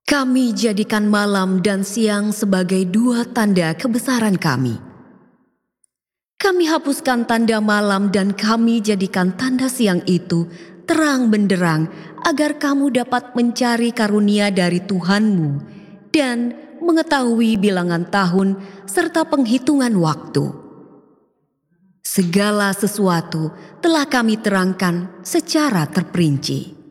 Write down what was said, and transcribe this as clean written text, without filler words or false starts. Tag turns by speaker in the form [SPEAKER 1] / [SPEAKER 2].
[SPEAKER 1] Kami jadikan malam dan siang sebagai dua tanda kebesaran kami. Kami hapuskan tanda malam dan kami jadikan tanda siang itu terang benderang agar kamu dapat mencari karunia dari Tuhanmu dan mengetahui bilangan tahun serta penghitungan waktu. Segala sesuatu telah kami terangkan secara terperinci.